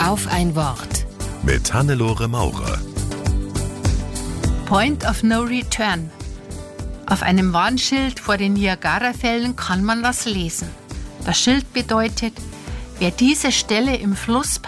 Auf ein Wort. Mit Hannelore Maurer. Point of No Return. Auf einem Warnschild vor den Niagarafällen kann man das lesen. Das Schild bedeutet, wer diese Stelle im Fluss